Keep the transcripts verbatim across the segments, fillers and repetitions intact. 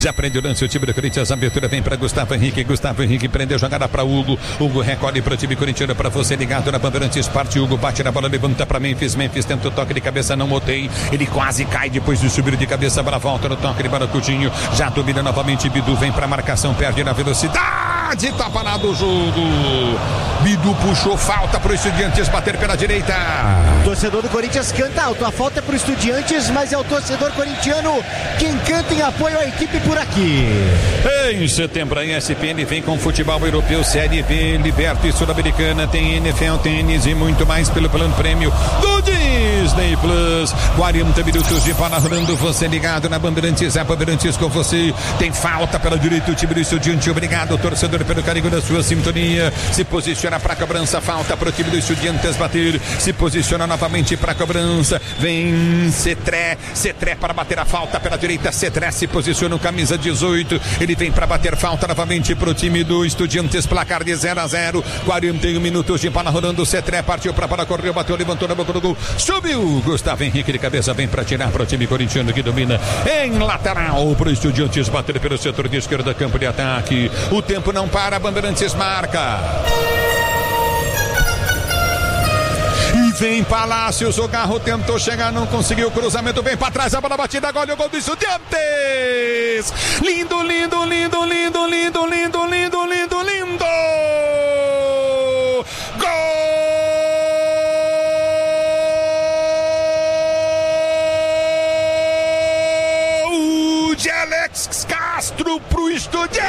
Já prende o lance, o time do Corinthians, a abertura vem para Gustavo Henrique, Gustavo Henrique prendeu, jogada para Hugo, Hugo recolhe para o time corintiano, para você ligado na Bandeirantes, parte Hugo, bate na bola, levanta para Memphis, Memphis tenta o toque de cabeça, não Motei, ele quase cai depois de subir de cabeça para a volta no toque de Baracutinho, já domina novamente, Bidu vem para a marcação, perde na velocidade, tá parado o jogo, Bidu puxou, falta para o Estudiantes, bater pela direita. O torcedor do Corinthians canta alto, a falta é para o Estudiantes, mas é o torcedor corintiano quem canta em apoio à equipe por aqui. Em setembro a E S P N vem com futebol europeu, Série B, Liberta e Sul-Americana, tem N F L, tênis e muito mais pelo plano prêmio do Disney Plus. quarenta minutos de bola rolando, você ligado na Bandeirantes, a Bandeirantes com você. Tem falta pela direita, o time do Estudiante, obrigado torcedor pelo carinho da sua sintonia. Se posiciona para a cobrança, falta para o time do Estudiantes bater, se posiciona novamente para a cobrança, vem Cetré, Cetré para bater a falta pela direita, Cetré se posiciona no camisa dezoito, ele vem para bater falta novamente para o time do Estudiantes, placar de zero a zero, quarenta e um minutos de bola rolando, Cetré partiu para para correu, bateu, levantou na boca do gol, subiu, Gustavo Henrique de cabeça, vem para tirar para o time corintiano que domina em lateral para o Estudiantes bater pelo setor de esquerda, campo de ataque, o tempo não para, Bandeirantes marca. E vem Palácios, o Garro tentou chegar, não conseguiu, cruzamento vem para trás, a bola batida, agora o gol do Estudiantes. Lindo, lindo, lindo, lindo, lindo, lindo, lindo, lindo, lindo. Gol de Alex Castro pro Estudiantes.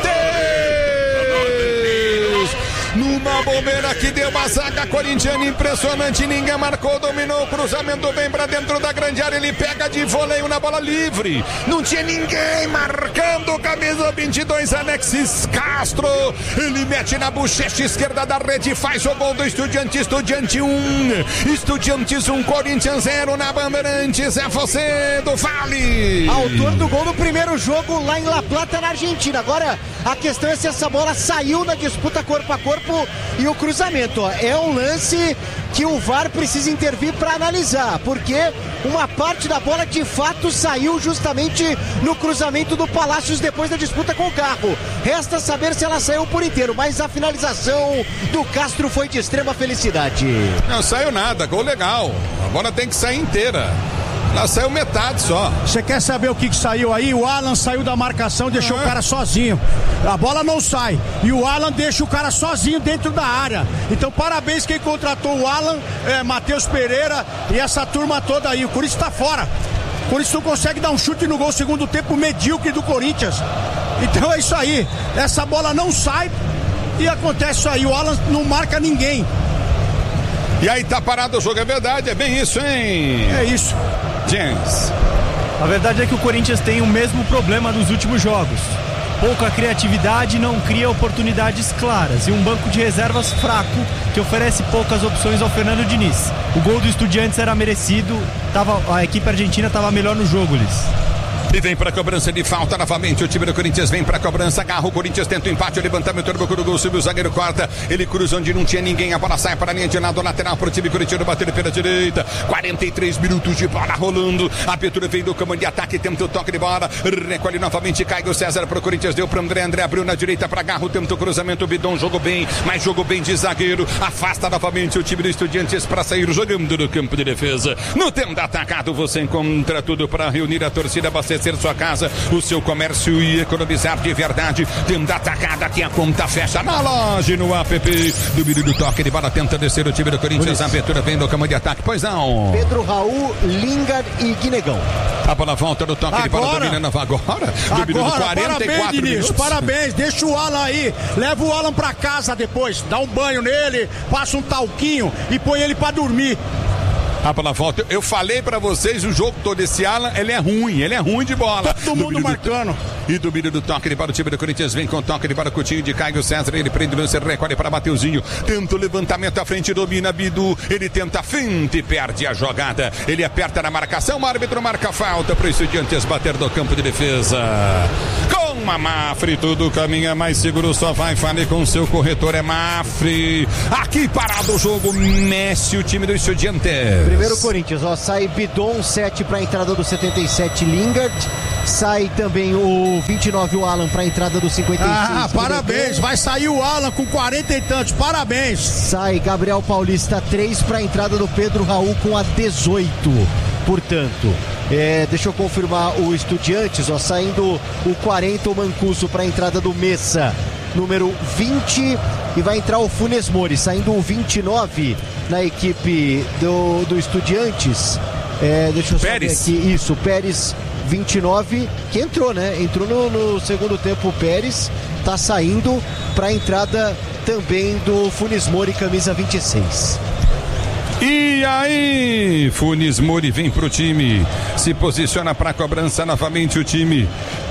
Numa bombeira que deu uma zaga corintiana impressionante, ninguém marcou, dominou, o cruzamento vem pra dentro da grande área, ele pega de voleio na bola livre, não tinha ninguém marcando, camisa vinte e dois, Alexis Castro, ele mete na bochecha esquerda da rede, faz o gol do Estudiantes, Estudiante um, Estudiantes um, Corinthians zero na Bandeirantes, é você do Vale. Autor do gol no primeiro jogo lá em La Plata, na Argentina. Agora a questão é se essa bola saiu na disputa corpo a corpo e o cruzamento. É um lance que o V A R precisa intervir para analisar, porque uma parte da bola de fato saiu justamente no cruzamento do Palácios depois da disputa com o carro. Resta saber se ela saiu por inteiro, mas a finalização do Castro foi de extrema felicidade. Não saiu nada, gol legal. A bola tem que sair inteira. Ela saiu metade só. Você quer saber o que, que saiu aí? O Alan saiu da marcação, deixou uhum. o cara sozinho. A bola não sai. E o Alan deixa o cara sozinho dentro da área. Então parabéns quem contratou o Alan, é, Matheus Pereira e essa turma toda aí. O Corinthians tá fora. O Corinthians não consegue dar um chute no gol segundo tempo medíocre do Corinthians. Então é isso aí. Essa bola não sai e acontece isso aí. O Alan não marca ninguém. E aí tá parado o jogo, é verdade, é bem isso, hein? É isso. James. A verdade é que o Corinthians tem o mesmo problema nos últimos jogos. Pouca criatividade, não cria oportunidades claras e um banco de reservas fraco que oferece poucas opções ao Fernando Diniz. O gol do Estudiantes era merecido, tava, a equipe argentina estava melhor no jogo, Liz. E vem para a cobrança de falta novamente. O time do Corinthians vem para a cobrança. Agarra o Corinthians, tenta o empate. O levantamento do boca do gol. Subiu o zagueiro, corta. Ele cruza onde não tinha ninguém. A bola sai para a linha de lado lateral para o time corintiano bater pela direita. quarenta e três minutos de bola rolando. A abertura vem do comando de ataque. Tenta o toque de bola. Recolhe novamente. Cai o César para o Corinthians. Deu para o André. André abriu na direita para Garro. Tenta o cruzamento. O Bidon jogou bem, mas jogou bem de zagueiro. Afasta novamente o time do Estudiantes para sair jogando no campo de defesa. No tempo da atacado você encontra tudo para reunir a torcida, abastecer sua casa, o seu comércio e economizar de verdade. Tendo atacada que a conta fecha na loja, no app. Domínio do toque de bola, tenta descer o time do Corinthians. A abertura vem no campo de ataque, pois não. Pedro Raul, Lingard e Guinegão. A bola volta no toque agora, de bola, dominando agora. Agora, quarenta e quatro minutos. Parabéns, deixa o Alan aí. Leva o Alan pra casa depois, dá um banho nele, passa um talquinho e põe ele pra dormir. A bola volta. Eu falei pra vocês o jogo todo. Esse Alan, ele é ruim. Ele é ruim de bola. Todo mundo marcando. E domínio do toque de bola. O time do Corinthians vem com toque de bola. Coutinho de Caio César. Ele prende o lance, recolhe para Mateuzinho. Tenta o levantamento à frente. Domina Bidu. Ele tenta a finta e perde a jogada. Ele aperta na marcação. O árbitro marca falta para o Estudiantes bater do campo de defesa. Com a Mafre, tudo caminha mais seguro, só vai, fale com seu corretor, é Mafre. Aqui parado o jogo, Messi, o time do Estudiantes. Primeiro Corinthians, ó, sai Bidon, sete para a entrada do setenta e sete, Lingard. Sai também o vinte e nove, o Alan, para a entrada do cinquenta e seis. Ah, parabéns, vai sair o Alan com quarenta e tantos, parabéns. Sai Gabriel Paulista, três para a entrada do Pedro Raul com a dezoito. Portanto, é, deixa eu confirmar o Estudiantes, ó, saindo o quarenta, o Mancuso para a entrada do Messa, número vinte, e vai entrar o Funes Mori, saindo o vinte e nove na equipe do, do Estudiantes. É, deixa eu saber aqui, isso, Pérez, vinte e nove, que entrou, né? Entrou no, no segundo tempo o Pérez, tá saindo para a entrada também do Funes Mori, camisa vinte e seis. E aí, Funes Mori vem pro time, se posiciona para cobrança novamente o time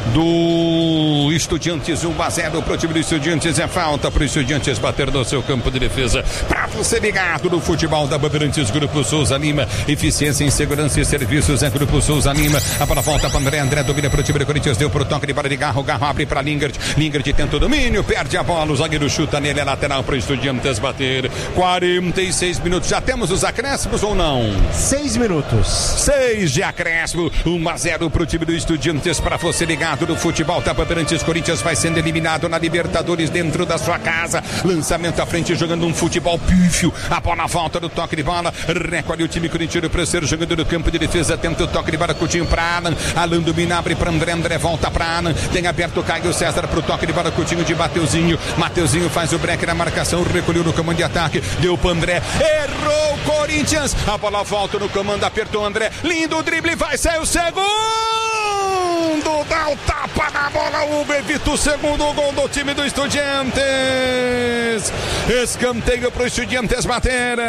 do Estudiantes, um a zero pro time do Estudiantes, é falta pro Estudiantes bater no seu campo de defesa. Pra você ligado no futebol da Bandeirantes, Grupo Souza Lima, eficiência em segurança e serviços é Grupo Souza Lima. A bola volta para André, André domina pro time do Corinthians, deu pro toque de bola de Garro, Garro abre pra Lingard, Lingard tenta o domínio, perde a bola, o zagueiro chuta nele, é lateral pro Estudiantes bater. quarenta e seis minutos, já temos os acréscimos ou não? Seis minutos. Seis de acréscimo, um a zero pro time do Estudiantes. Para você ligado no futebol da Bandeirantes, Corinthians vai sendo eliminado na Libertadores dentro da sua casa. Lançamento à frente, jogando um futebol pífio. A bola volta do toque de bola. Recolhe o time corintiano para ser jogando no campo de defesa. Tenta o toque de bola, Coutinho para Alan. Alan domina, abre para André, André volta para Alan. Tem aberto o Caio César pro toque de bola, Coutinho de Mateuzinho. Mateuzinho faz o break na marcação, recolheu no comando de ataque. Deu para André, errou o Corinthians. A bola volta no comando, apertou André. Lindo drible, vai sair o segundo. Dá o tapa na bola, Hugo evita o segundo gol do time do Estudiantes. Escanteio pro Estudiantes bater.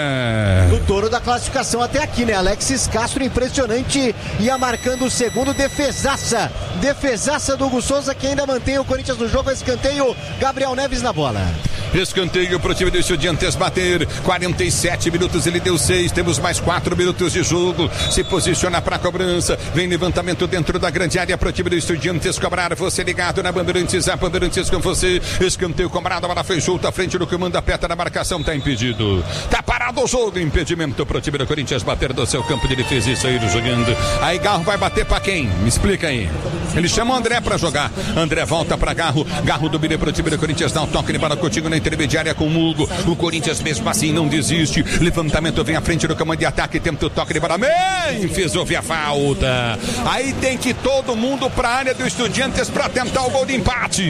O touro da classificação até aqui, né? Alexis Castro, impressionante, ia marcando o segundo. Defesaça, defesaça do Hugo Souza, que ainda mantém o Corinthians no jogo. Escanteio, Gabriel Neves na bola. Escanteio pro time do Estudiantes bater. quarenta e sete minutos, ele deu seis. Temos mais quatro minutos de jogo. Se posiciona para cobrança. Vem levantamento dentro da grande área pro time do Estudiantes cobrar. Você ligado na Bandeirantes, a Bandeirantes com você. Escanteio cobrado, a bola foi solta à frente do comando, aperta na marcação, tá impedido. Tá parado o jogo, impedimento pro time do Corinthians bater do seu campo de defesa e sair jogando. Aí Garro vai bater pra quem? Me explica aí. Ele chama o André pra jogar. André volta pra Garro. Garro domina pro time do Corinthians, dá um toque de bola, Coutinho na intermediária com o Hugo. O Corinthians mesmo assim não desiste. Levantamento vem à frente do comando de ataque, tenta o toque de bola. Memphis ouve a falta. Aí tem que todo mundo pra área do Estudiantes pra tentar o gol de empate.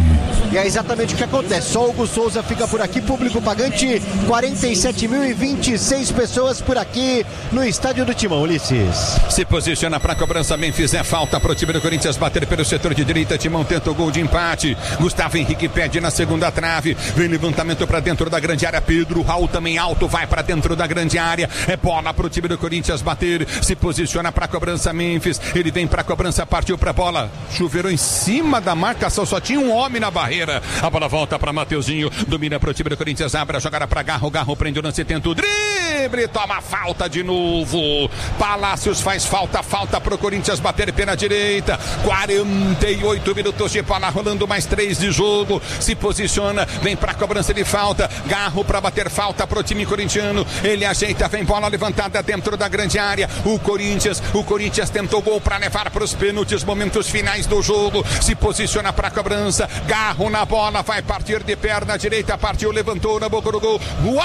E é exatamente o que acontece. Só o Hugo Souza fica por aqui, público pagante, quarenta e sete mil e vinte e seis pessoas por aqui no estádio do Timão, Ulisses. Se posiciona para cobrança, Memphis, é falta pro time do Corinthians bater pelo setor de direita. Timão tenta o gol de empate. Gustavo Henrique pede na segunda trave. Vem levantamento para dentro da grande área. Pedro Raul também alto, vai para dentro da grande área. É bola pro time do Corinthians bater. Se posiciona para cobrança, Memphis. Ele vem para cobrança, partiu para bola. Chuveirou em cima da marcação, só tinha um homem na barreira. A bola volta para Mateuzinho, domina pro time do Corinthians, abre a jogada para Garro, Garro prende o lance, tenta o drible, toma falta de novo. Palácios faz falta, falta pro Corinthians bater pela direita. quarenta e oito minutos de bola rolando, mais três de jogo. Se posiciona, vem pra cobrança de falta. Garro para bater falta pro time corintiano. Ele ajeita, vem bola levantada dentro da grande área. O Corinthians, o Corinthians tentou gol para levar para os pênaltis, momentos finais do jogo. Se posiciona para cobrança. Garro na bola, vai partir de perna direita, partiu, levantou na boca do gol.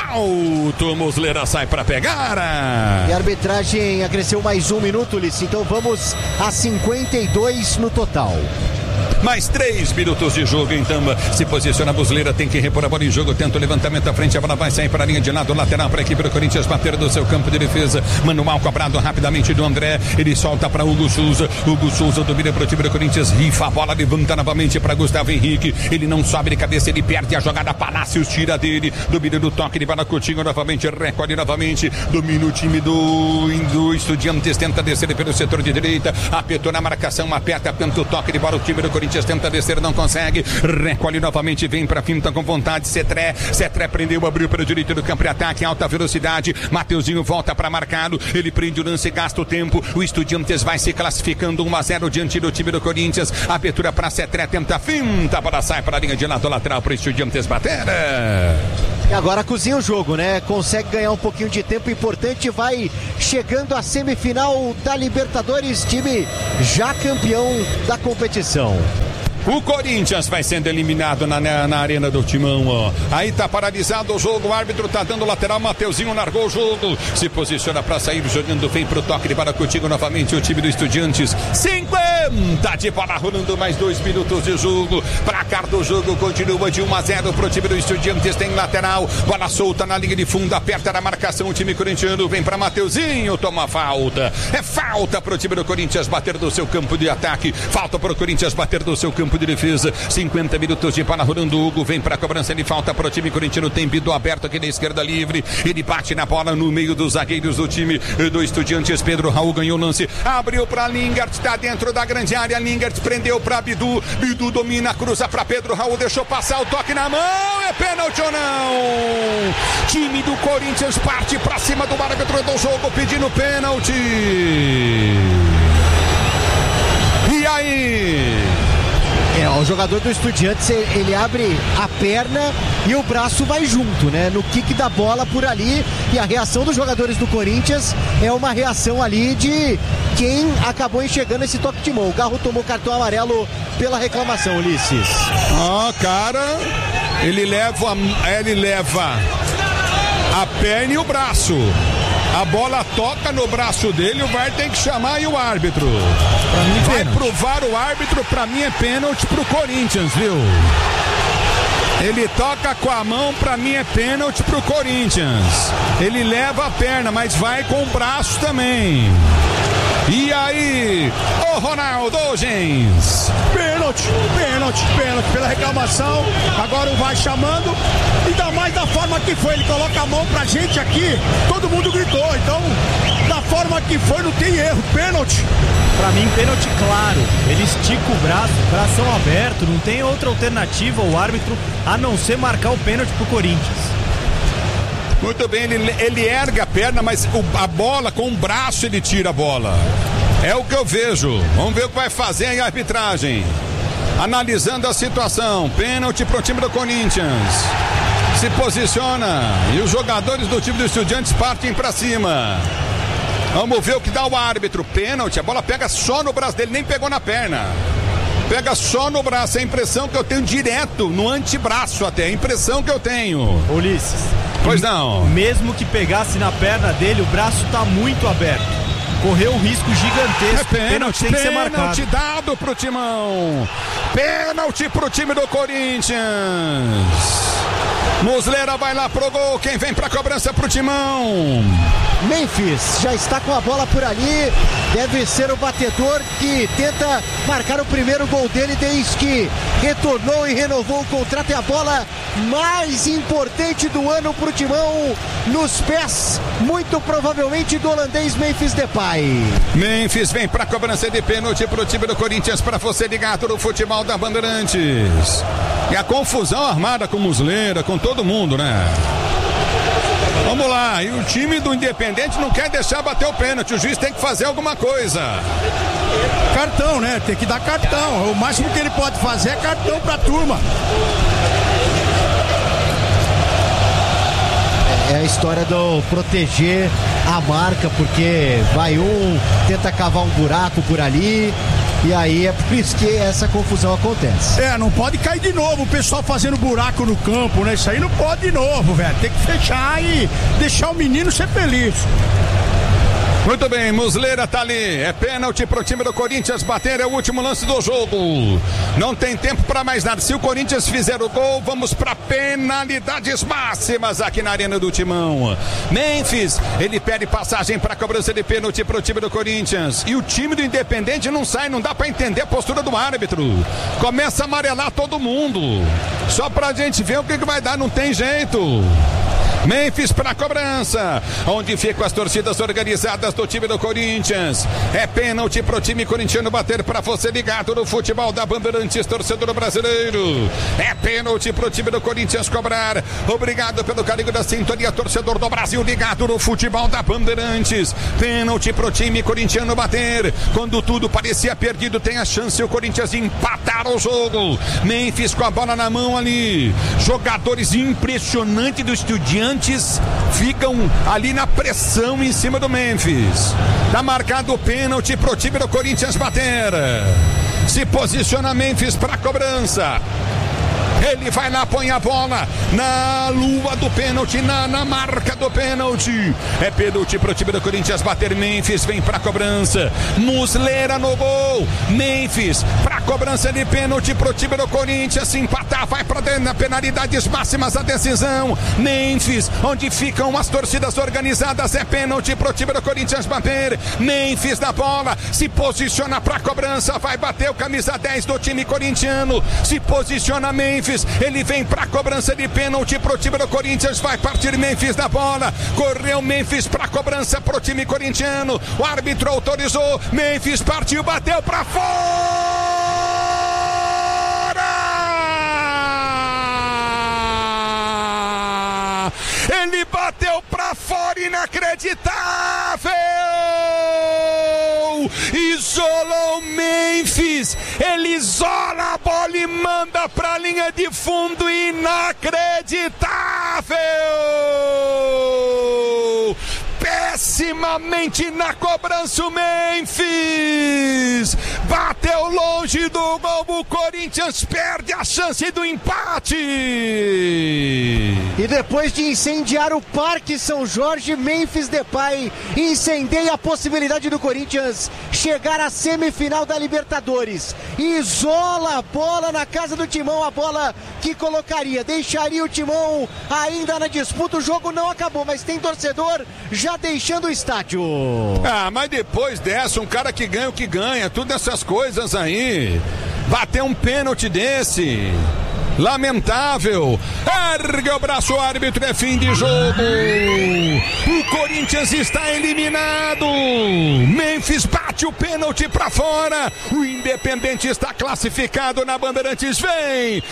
Uau! Muslera sai para pegar. E a arbitragem acresceu mais um minuto, Ulisses. Então vamos a cinquenta e dois no total. Mais três minutos de jogo, então se posiciona a Muslera, tem que repor a bola em jogo, tenta o levantamento à frente, a bola vai sair para a linha de lado, lateral para a equipe do Corinthians bater do seu campo de defesa. Manual cobrado rapidamente do André, ele solta para Hugo Souza. Hugo Souza domina para o time do Corinthians, rifa a bola, levanta novamente para Gustavo Henrique. Ele não sobe de cabeça, ele perde a jogada, Palácios tira dele, domina do toque de bola, Coutinho novamente, recolhe novamente, domina o time do, do Estudiantes, tenta descer pelo setor de direita, apertou na marcação, aperta, tenta o toque de bola, o time do Corinthians Corinthians tenta descer, não consegue. Recolhe novamente, vem pra finta com vontade. Cetré, Cetré prendeu, abriu para o direito do campo de ataque, alta velocidade. Mateuzinho volta para marcado. Ele prende o lance, gasta o tempo. O Estudiantes vai se classificando um a zero diante do time do Corinthians. Abertura para Cetré, tenta finta, para sai para a linha de lado lateral para o Estudiantes bater. E agora cozinha o jogo, né? Consegue ganhar um pouquinho de tempo importante, vai chegando à semifinal da Libertadores, time já campeão da competição. O Corinthians vai sendo eliminado na, na, na arena do Timão, ó. Aí tá paralisado o jogo, o árbitro tá dando lateral, Mateuzinho largou o jogo, se posiciona pra sair, jogando, vem pro toque de bola contigo novamente o time do Estudiantes. cinquenta de bola rolando, mais dois minutos de jogo. Placar do jogo continua de um a zero pro time do Estudiantes, tem lateral, bola solta na linha de fundo, aperta na marcação o time corintiano, vem pra Mateuzinho, toma falta. É falta pro time do Corinthians bater do seu campo de ataque, falta pro Corinthians bater do seu campo de defesa. Cinquenta minutos de bola rolando, Hugo vem pra cobrança de falta pro time corintiano, tem bido aberto aqui na esquerda livre, ele bate na bola no meio dos zagueiros do time do Estudiantes. Pedro Raul ganhou o lance, abriu pra Lingard, tá dentro da grande área, Lingard prendeu pra Bidu, Bidu domina, cruza pra Pedro Raul, deixou passar o toque na mão, é pênalti ou não? Time do Corinthians parte pra cima do árbitro do jogo pedindo pênalti. E aí? É, o jogador do Estudiantes, ele abre a perna e o braço vai junto, né? No kick da bola por ali, e a reação dos jogadores do Corinthians é uma reação ali de quem acabou enxergando esse toque de mão. O Garro tomou cartão amarelo pela reclamação, Ulisses. Ó, oh, cara, ele leva, ele leva a perna e o braço. A bola toca no braço dele, o V A R tem que chamar e o árbitro vai provar o árbitro, pra mim é pênalti pro Corinthians, viu? Ele toca com a mão, pra mim é pênalti pro Corinthians. Ele leva a perna, mas vai com o braço também. E aí, ô Ronaldo Gens? Pênalti, pênalti, pênalti pela reclamação. Agora o V A R chamando. Ainda mais da forma que foi. Ele coloca a mão pra gente aqui. Todo mundo gritou. Então, da forma que foi, não tem erro. Pênalti. Pra mim, pênalti claro. Ele estica o braço, bração aberto. Não tem outra alternativa o árbitro a não ser marcar o pênalti pro Corinthians. Muito bem, ele, ele erga a perna, mas o, a bola, com o braço ele tira a bola. É o que eu vejo. Vamos ver o que vai fazer aí a arbitragem. Analisando a situação, pênalti pro time do Corinthians. Se posiciona e os jogadores do time do Estudiantes partem pra cima. Vamos ver o que dá o árbitro. Pênalti, a bola pega só no braço dele, nem pegou na perna. Pega só no braço, é a impressão que eu tenho direto, no antebraço até, é a impressão que eu tenho. Ulisses. Pois não. Mesmo que pegasse na perna dele, o braço tá muito aberto. Correu um risco gigantesco. É pênalti, pênalti tem que ser marcado. Pênalti dado pro Timão. Pênalti pro time do Corinthians. Muslera vai lá pro gol. Quem vem pra cobrança pro Timão? Memphis já está com a bola por ali. Deve ser o batedor que tenta marcar o primeiro gol dele desde que retornou e renovou o contrato. É a bola mais importante do ano pro Timão, nos pés, muito provavelmente, do holandês Memphis Depay. Memphis vem pra cobrança de pênalti pro time do Corinthians, pra você ligado no futebol da Bandeirantes. E a confusão armada com Muslera, com todo mundo, né? Vamos lá, e o time do Independente não quer deixar bater o pênalti, o juiz tem que fazer alguma coisa. Cartão, né? Tem que dar cartão. O máximo que ele pode fazer é cartão pra turma. É a história do proteger a marca, porque vai um, tenta cavar um buraco por ali, e aí é por isso que essa confusão acontece. É, não pode cair de novo o pessoal fazendo buraco no campo, né? Isso aí não pode de novo, velho. Tem que fechar e deixar o menino ser feliz. Muito bem, Muslera tá ali, é pênalti pro time do Corinthians bater, é o último lance do jogo, não tem tempo para mais nada. Se o Corinthians fizer o gol, vamos para penalidades máximas aqui na arena do Timão. Memphis, ele pede passagem para cobrança de pênalti pro time do Corinthians, e o time do Independente não sai, não dá para entender a postura do árbitro, começa a amarelar todo mundo, só pra gente ver o que, que vai dar, não tem jeito. Memphis para cobrança, onde ficam as torcidas organizadas do time do Corinthians. É pênalti pro time corintiano bater, para você ligado no futebol da Bandeirantes, torcedor brasileiro. É pênalti pro time do Corinthians cobrar. Obrigado pelo carinho da sintonia, torcedor do Brasil ligado no futebol da Bandeirantes. Pênalti pro time corintiano bater. Quando tudo parecia perdido, tem a chance o Corinthians de empatar o jogo. Memphis com a bola na mão ali. Jogadores impressionantes do Estudiantes ficam ali na pressão em cima do Memphis. Tá marcado o pênalti pro time do Corinthians bater. Se posiciona Memphis para cobrança. Ele vai lá, põe a bola na lua do pênalti, na, na marca do pênalti. É pênalti pro time do Corinthians bater. Memphis vem pra cobrança. Muslera no gol. Memphis pra cobrança de pênalti pro time do Corinthians. Se empatar, vai pra dentro na penalidades máximas a decisão. Memphis, onde ficam as torcidas organizadas. É pênalti pro time do Corinthians bater. Memphis na bola, se posiciona pra cobrança. Vai bater o camisa dez do time corintiano. Se posiciona Memphis. Ele vem para cobrança de pênalti pro time do Corinthians. Vai partir Memphis da bola. Correu Memphis para cobrança pro time corintiano. O árbitro autorizou. Memphis partiu, bateu para fora. Ele bateu para fora, inacreditável. Isolou Memphis. Ele isola a bola e manda pra linha de fundo. Inacreditável. Pessimamente na cobrança o Memphis. Bateu longe do gol. O Corinthians perde a chance do empate. E depois de incendiar o Parque São Jorge, Memphis Depay incendeia a possibilidade do Corinthians chegar à semifinal da Libertadores. Isola a bola na casa do Timão, a bola que colocaria, deixaria o Timão ainda na disputa. O jogo não acabou, mas tem torcedor já deixando o estádio. Ah, mas depois dessa, um cara que ganha o que ganha, tudo essas coisas aí. Bater um pênalti desse, lamentável. Ergue o braço, o árbitro, é fim de jogo. O Corinthians está eliminado. Memphis bate o pênalti pra fora. O Independente está classificado na Bandeirantes. Vem,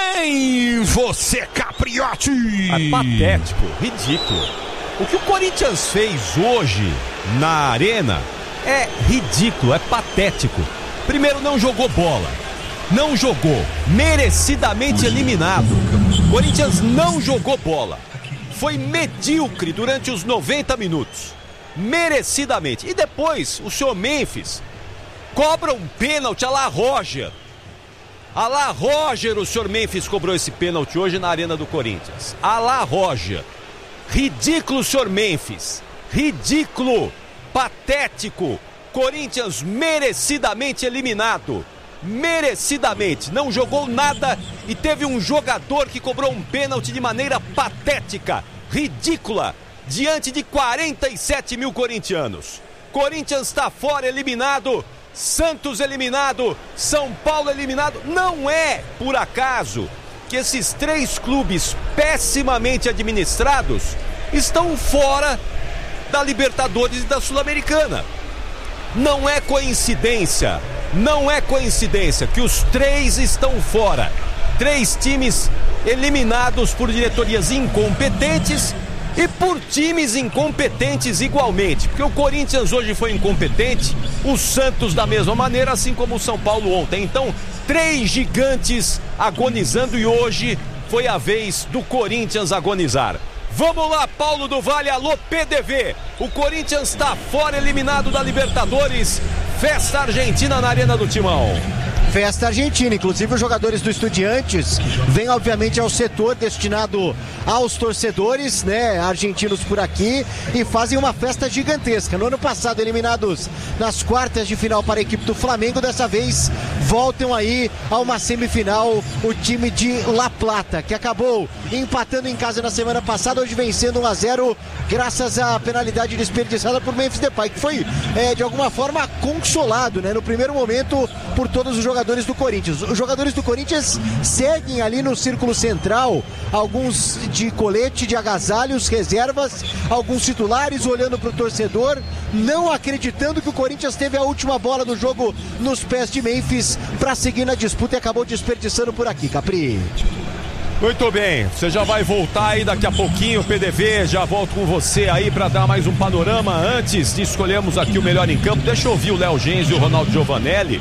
vem você, Capriotti. É patético, ridículo. O que o Corinthians fez hoje na arena é ridículo, é patético. Primeiro, não jogou bola. Não jogou, merecidamente eliminado. Corinthians não jogou bola. Foi medíocre durante os noventa minutos. Merecidamente. E depois, o senhor Memphis cobra um pênalti a la Roger. A la Roger, o senhor Memphis cobrou esse pênalti hoje na arena do Corinthians. A la Roger. Ridículo, senhor Memphis. Ridículo. Patético. Corinthians merecidamente eliminado. Merecidamente, não jogou nada e teve um jogador que cobrou um pênalti de maneira patética, ridícula, diante de quarenta e sete mil corintianos. Corinthians está fora, eliminado. Santos eliminado, São Paulo eliminado. Não é por acaso que esses três clubes pessimamente administrados estão fora da Libertadores e da Sul-Americana. Não é coincidência, não é coincidência que os três estão fora. Três times eliminados por diretorias incompetentes e por times incompetentes igualmente. Porque o Corinthians hoje foi incompetente, o Santos da mesma maneira, assim como o São Paulo ontem. Então, três gigantes agonizando e hoje foi a vez do Corinthians agonizar. Vamos lá, Paulo do Vale, alô P D V. O Corinthians está fora, eliminado da Libertadores. Festa argentina na Arena do Timão. Festa argentina, inclusive os jogadores do Estudiantes vêm obviamente ao setor destinado aos torcedores, né, argentinos por aqui, e fazem uma festa gigantesca. No ano passado eliminados nas quartas de final para a equipe do Flamengo, dessa vez voltam aí a uma semifinal o time de La Plata, que acabou empatando em casa na semana passada, hoje vencendo um a zero graças à penalidade desperdiçada por Memphis Depay, que foi é, de alguma forma consolado, né, no primeiro momento por todos os jogadores jogadores do Corinthians. Os jogadores do Corinthians seguem ali no círculo central, alguns de colete, de agasalhos, reservas, alguns titulares olhando para o torcedor, não acreditando que o Corinthians teve a última bola do jogo nos pés de Memphis para seguir na disputa e acabou desperdiçando por aqui, Capri. Muito bem, você já vai voltar aí daqui a pouquinho, P D V, já volto com você aí para dar mais um panorama. Antes de escolhermos aqui o melhor em campo, deixa eu ouvir o Léo Genz e o Ronaldo Giovanelli,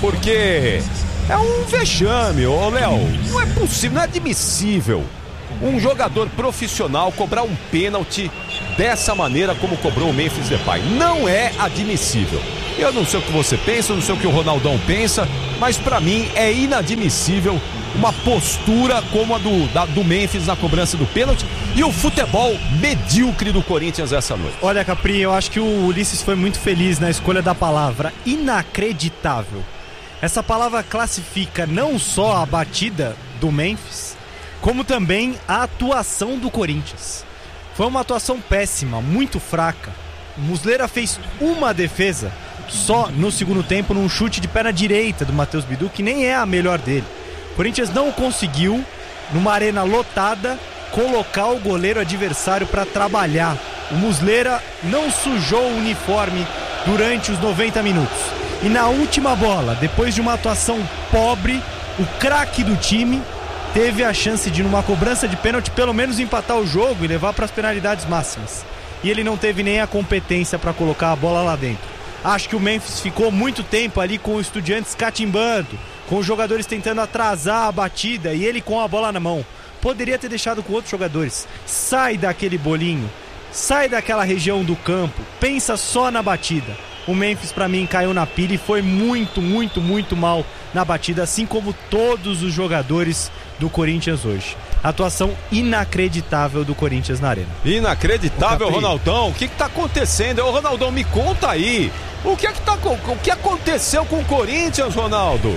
porque é um vexame, ô Léo, não é possível, não é admissível um jogador profissional cobrar um pênalti dessa maneira como cobrou o Memphis Depay. Não é admissível. Eu não sei o que você pensa, não sei o que o Ronaldão pensa, mas para mim é inadmissível uma postura como a do, da, do Memphis na cobrança do pênalti e o futebol medíocre do Corinthians essa noite. Olha, Capri, eu acho que o Ulisses foi muito feliz na escolha da palavra inacreditável. Essa palavra classifica não só a batida do Memphis, como também a atuação do Corinthians. Foi uma atuação péssima, muito fraca. O Muslera fez uma defesa só no segundo tempo num chute de perna direita do Matheus Bidu, que nem é a melhor dele. O Corinthians não conseguiu, numa arena lotada, colocar o goleiro adversário para trabalhar. O Muslera não sujou o uniforme durante os noventa minutos. E na última bola, depois de uma atuação pobre, o craque do time teve a chance de, numa cobrança de pênalti, pelo menos empatar o jogo e levar para as penalidades máximas. E ele não teve nem a competência para colocar a bola lá dentro. Acho que o Memphis ficou muito tempo ali com o Estudiantes catimbando, com os jogadores tentando atrasar a batida e ele com a bola na mão. Poderia ter deixado com outros jogadores. Sai daquele bolinho, sai daquela região do campo, pensa só na batida. O Memphis, pra mim, caiu na pilha e foi muito, muito, muito mal na batida, assim como todos os jogadores do Corinthians hoje. Atuação inacreditável do Corinthians na arena. Inacreditável, Ronaldão. O que que tá acontecendo? Ô, Ronaldão, me conta aí. O que é que tá, o que aconteceu com o Corinthians, Ronaldo?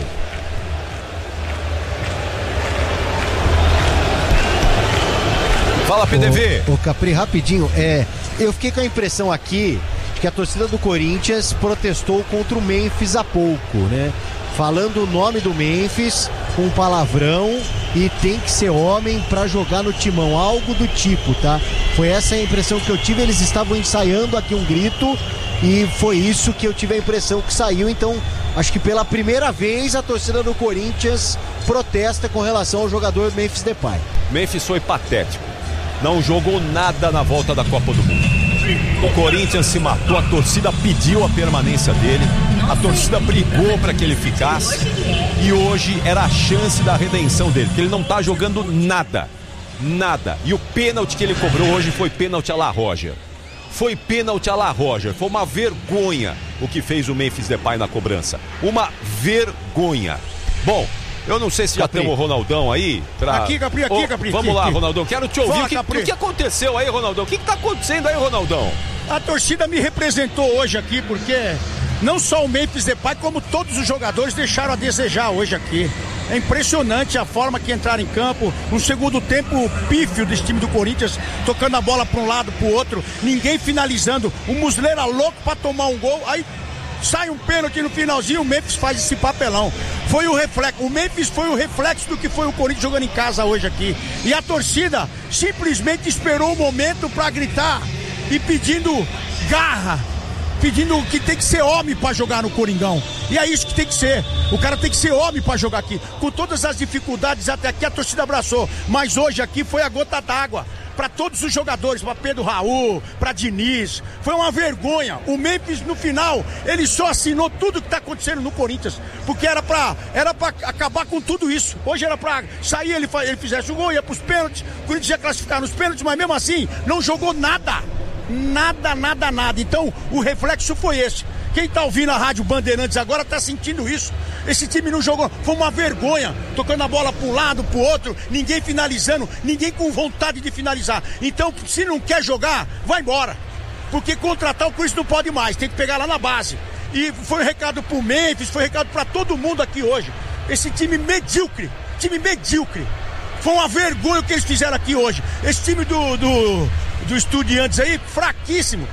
Fala, P D V. Ô, ô Capri, rapidinho, é, eu fiquei com a impressão aqui que a torcida do Corinthians protestou contra o Memphis há pouco, né? Falando o nome do Memphis com um palavrão e tem que ser homem pra jogar no timão, algo do tipo, tá? Foi essa a impressão que eu tive, eles estavam ensaiando aqui um grito e foi isso que eu tive a impressão que saiu. Então acho que pela primeira vez a torcida do Corinthians protesta com relação ao jogador Memphis Depay. Memphis foi patético, não jogou nada na volta da Copa do Mundo. O Corinthians se matou, a torcida pediu a permanência dele, a torcida brigou para que ele ficasse e hoje era a chance da redenção dele, porque ele não tá jogando nada, nada. E o pênalti que ele cobrou hoje foi pênalti a la Roger. Foi pênalti a la Roger, foi uma vergonha o que fez o Memphis Depay na cobrança. Uma vergonha. Bom, eu não sei se já tem o Ronaldão aí pra... Aqui, Capri, aqui, oh, Capri. Vamos aqui, lá, aqui. Ronaldão, quero te ouvir. Fala, o, que, Capri. o que aconteceu aí, Ronaldão? O que, que tá acontecendo aí, Ronaldão? A torcida me representou hoje aqui, porque não só o Memphis Depay, como todos os jogadores deixaram a desejar hoje aqui. É impressionante a forma que entraram em campo, um segundo tempo pífio desse time do Corinthians, tocando a bola para um lado, para o outro, ninguém finalizando, o Muslera louco para tomar um gol, aí sai um pênalti no finalzinho, o Memphis faz esse papelão. Foi o reflexo, o Memphis foi o reflexo do que foi o Corinthians jogando em casa hoje aqui. E a torcida simplesmente esperou o momento para gritar e pedindo garra, pedindo que tem que ser homem para jogar no Coringão. E é isso que tem que ser. O cara tem que ser homem para jogar aqui. Com todas as dificuldades até aqui a torcida abraçou, mas hoje aqui foi a gota d'água para todos os jogadores, para Pedro Raul, para Diniz. Foi uma vergonha. O Memphis no final, ele só assinou tudo que tá acontecendo no Corinthians, porque era para era para acabar com tudo isso. Hoje era para sair, ele, ele fizesse o gol, ia pros pênaltis, o Corinthians ia classificar nos pênaltis, mas mesmo assim não jogou nada. Nada, nada, nada. Então o reflexo foi esse. Quem tá ouvindo a Rádio Bandeirantes agora tá sentindo isso. Esse time não jogou, foi uma vergonha, tocando a bola para um lado, para o outro, ninguém finalizando, ninguém com vontade de finalizar. Então, se não quer jogar, vai embora, porque contratar o Corinthians não pode mais, tem que pegar lá na base. E foi um recado pro Memphis, foi um recado para todo mundo aqui hoje. Esse time medíocre, time medíocre. Foi uma vergonha o que eles fizeram aqui hoje. Esse time do, do, do Estudiantes aí, fraquíssimo.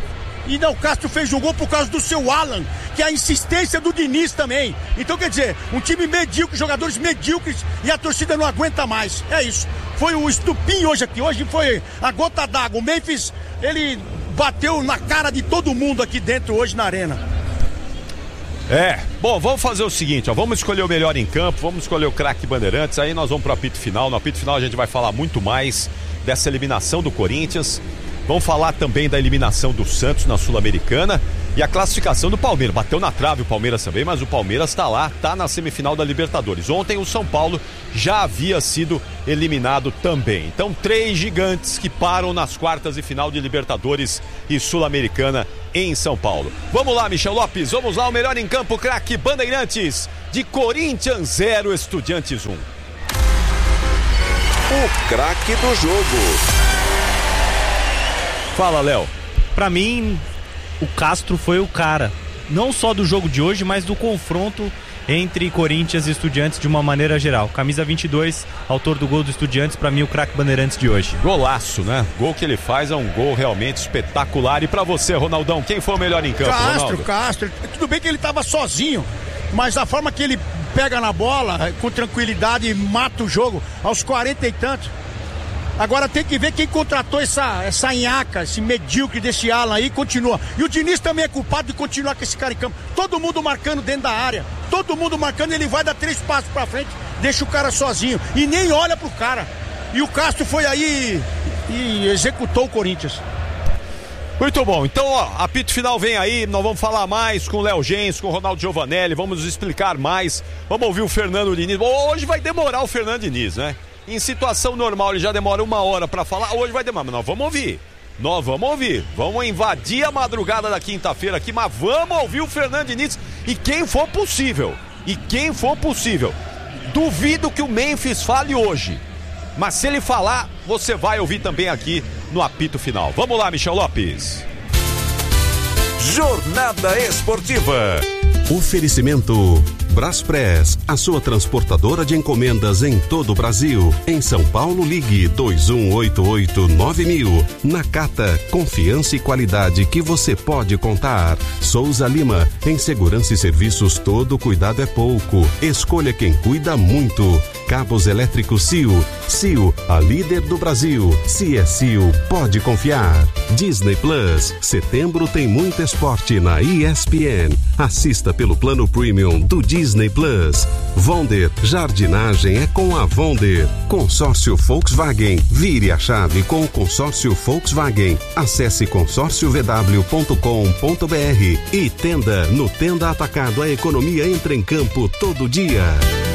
E não, o Castro fez um gol por causa do seu Alan, que é a insistência do Diniz também. Então, quer dizer, um time medíocre, jogadores medíocres e a torcida não aguenta mais. É isso. Foi o estupim hoje aqui. Hoje foi a gota d'água. O Memphis, ele bateu na cara de todo mundo aqui dentro hoje na arena. É, bom, vamos fazer o seguinte, ó, vamos escolher o melhor em campo, vamos escolher o craque Bandeirantes, aí nós vamos pro apito final. No apito final a gente vai falar muito mais dessa eliminação do Corinthians. Vamos falar também da eliminação do Santos na Sul-Americana e a classificação do Palmeiras. Bateu na trave o Palmeiras também, mas o Palmeiras tá lá, tá na semifinal da Libertadores. Ontem o São Paulo já havia sido eliminado também. Então, três gigantes que param nas quartas de final de Libertadores e Sul-Americana em São Paulo. Vamos lá, Michel Lopes, vamos lá, o melhor em campo, craque Bandeirantes, de Corinthians zero, Estudiantes um. O craque do jogo. Fala, Léo. Pra mim, o Castro foi o cara, não só do jogo de hoje, mas do confronto entre Corinthians e Estudiantes de uma maneira geral. Camisa vinte e dois, autor do gol do Estudiantes, pra mim o craque Bandeirantes de hoje. Golaço, né? O gol que ele faz é um gol realmente espetacular. E pra você, Ronaldão, quem foi o melhor em campo, Castro, Ronaldo? Castro. Tudo bem que ele tava sozinho, mas a forma que ele pega na bola, com tranquilidade, e mata o jogo aos quarenta e tantos. Agora tem que ver quem contratou essa, essa nhaca, esse medíocre desse Alan aí, continua. E o Diniz também é culpado de continuar com esse cara em campo. Todo mundo marcando dentro da área. Todo mundo marcando, ele vai dar três passos pra frente, deixa o cara sozinho. E nem olha pro cara. E o Castro foi aí e executou o Corinthians. Muito bom, então ó, apito final vem aí, nós vamos falar mais com o Léo Gens, com o Ronaldo Giovanelli, vamos explicar mais, vamos ouvir o Fernando Diniz. Hoje vai demorar o Fernando Diniz, né? Em situação normal ele já demora uma hora pra falar, hoje vai demorar, mas nós vamos ouvir, nós vamos ouvir, vamos invadir a madrugada da quinta-feira aqui, mas vamos ouvir o Fernando Diniz e quem for possível, e quem for possível, duvido que o Memphis fale hoje, mas se ele falar, você vai ouvir também aqui no apito final. Vamos lá, Michel Lopes. Jornada Esportiva. Oferecimento Braspress, a sua transportadora de encomendas em todo o Brasil. Em São Paulo, ligue dois um oito oito nove mil. Nakata, confiança e qualidade que você pode contar. Souza Lima, em segurança e serviços todo cuidado é pouco. Escolha quem cuida muito. Cabos elétricos C I O. C I O, a líder do Brasil. Se é C I O, pode confiar. Disney Plus, setembro tem muito esporte na E S P N. Assista pelo plano premium do Disney Plus. Vonder, jardinagem é com a Vonder. Consórcio Volkswagen, vire a chave com o consórcio Volkswagen. Acesse consórcio v w ponto com ponto b r e Tenda, no Tenda Atacado a economia entra em campo todo dia.